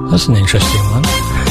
That's an interesting one.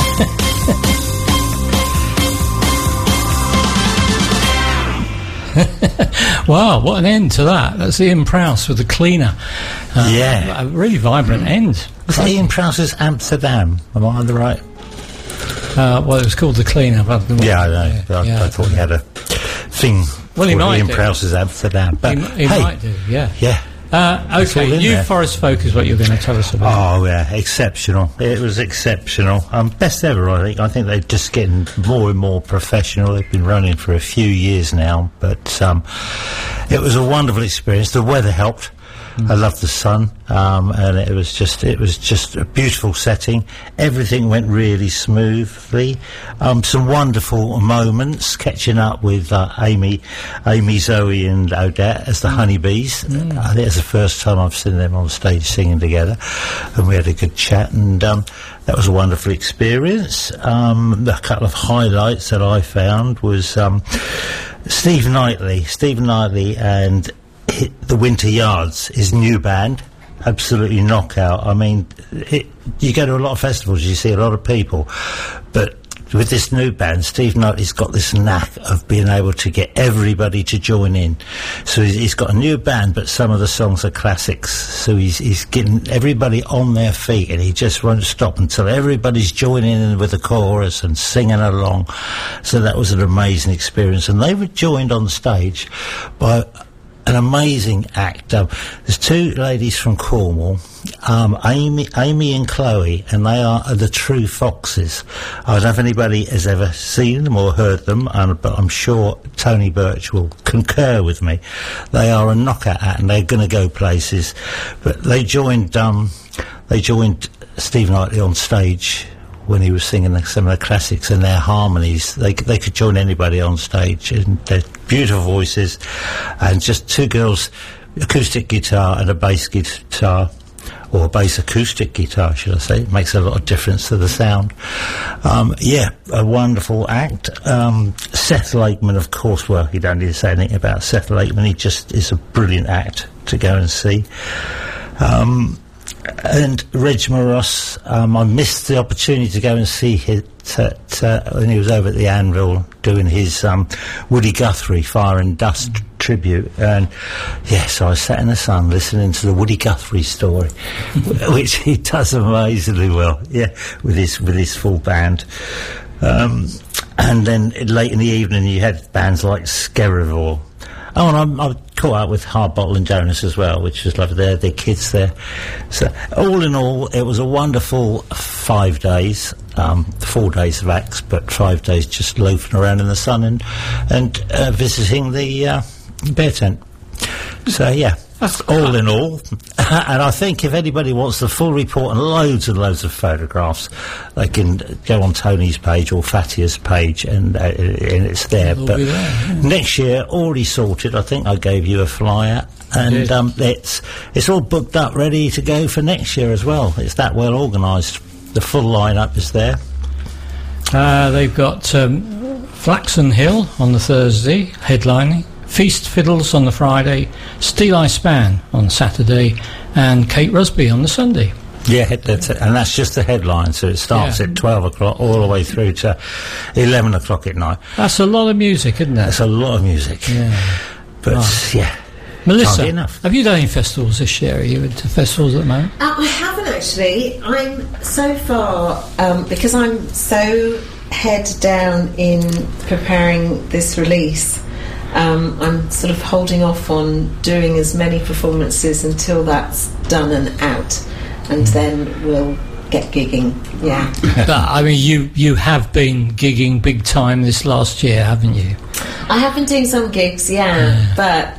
Wow, what an end to that. That's Ian Prowse with The Cleaner. Yeah. A really vibrant end. Was it Ian Prowse's Amsterdam? Am I on the right? Well, it was called The Cleaner. Yeah, I know. I thought he had a thing well, he might Ian do. Prowse's Amsterdam. But he might do, yeah. Yeah. Okay, New there. Forest Folk is what you're going to tell us about. Oh, yeah, exceptional. It was exceptional. Best ever, I think. I think they're just getting more and more professional. They've been running for a few years now, but it was a wonderful experience. The weather helped. I loved the sun, and it was just a beautiful setting. Everything went really smoothly. Some wonderful moments, catching up with Amy, Zoe, and Odette as the Honeybees. I think it's the first time I've seen them on stage singing together, and we had a good chat, and that was a wonderful experience. A couple of highlights that I found was Steve Knightley, and the Winter Yards, his new band, absolutely knockout. I mean, you go to a lot of festivals, you see a lot of people, but with this new band, Steve Knightley's got this knack of being able to get everybody to join in. So he's got a new band, but some of the songs are classics. So he's getting everybody on their feet, and he just won't stop until everybody's joining in with the chorus and singing along. So that was an amazing experience. And they were joined on stage by an amazing act. There's two ladies from Cornwall, Amy and Chloe, and they are the True Foxes. I don't know if anybody has ever seen them or heard them, but I'm sure Tony Birch will concur with me. They are a knockout act, and they're going to go places. But they joined Steve Knightley on stage when he was singing some of the classics, and their harmonies, they could join anybody on stage, and their beautiful voices, and just two girls, acoustic guitar and a bass guitar, or a bass acoustic guitar, should I say. It makes a lot of difference to the sound. A wonderful act. Seth Lakeman, of course, well, you don't need to say anything about Seth Lakeman, he just is a brilliant act to go and see. And Reg Moros, I missed the opportunity to go and see it when he was over at the Anvil doing his Woody Guthrie Fire and Dust tribute. And so I sat in the sun listening to the Woody Guthrie story, which he does amazingly well, with his full band. And then late in the evening you had bands like Skerrivore. Oh, and I caught up with Hardbottle and Jonas as well, which was lovely. Their kids there. So all in all, it was a wonderful 5 days, 4 days of acts, but 5 days just loafing around in the sun and visiting the bear tent. So that's all in all. And I think if anybody wants the full report and loads of photographs, they can go on Tony's page or Fatia's page, and it's there. But next year, already sorted. I think I gave you a flyer, and it's all booked up, ready to go for next year as well. It's that well organised. The full lineup is there. They've got Flaxen Hill on the Thursday, headlining. Feast Fiddles on the Friday, Steel Eye Span on Saturday, and Kate Rusby on the Sunday. Yeah, and that's just the headline, so it starts at 12 o'clock all the way through to 11 o'clock at night. That's a lot of music, isn't it? That's a lot of music. Yeah. But, Melissa, have you done any festivals this year? Are you into festivals at the moment? I haven't, actually. I'm so far, because I'm so head down in preparing this release, I'm sort of holding off on doing as many performances until that's done and out, and then we'll get gigging. But I mean, you have been gigging big time this last year, haven't you? I have been doing some gigs, but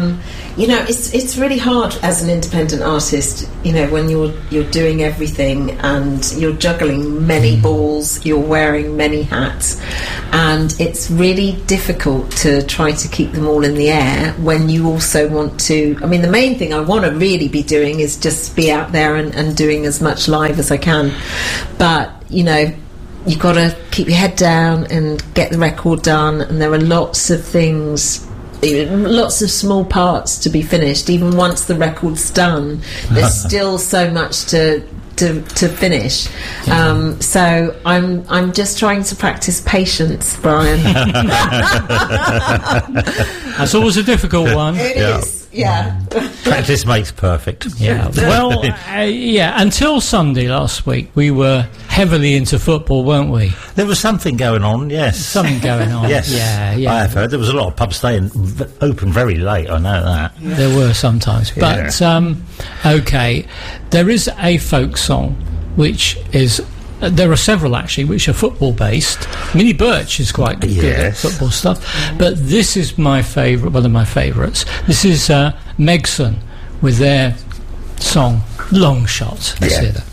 it's really hard as an independent artist, when you're doing everything and you're juggling many balls, you're wearing many hats, and it's really difficult to try to keep them all in the air when you also want to. I mean, the main thing I want to really be doing is just be out there and doing as much live as I can, but you've got to keep your head down and get the record done, and there are lots of things, lots of small parts to be finished. Even once the record's done, there's still so much to to finish. So I'm just trying to practice patience, Brian. That's always a difficult one. It is. Yeah. Practice makes perfect. Yeah. Well, until Sunday last week, we were heavily into football, weren't we? There was something going on, yes. Something going on. Yes. Yeah. I have heard. There was a lot of pubs staying open very late, I know that. Yeah. There were sometimes. Yeah. But, okay, there is a folk song which is... there are several, actually, which are football-based. Minnie Birch is quite good at football stuff. But this is my favourite, one of my favourites. This is Megson with their song, Long Shot. Let's hear that.